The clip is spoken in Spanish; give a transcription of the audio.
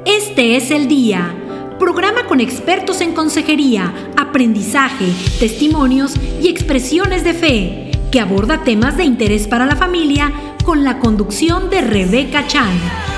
Este es el día. Programa con expertos en consejería, aprendizaje, testimonios y expresiones de fe, que aborda temas de interés para la familia con la conducción de Rebeca Chan.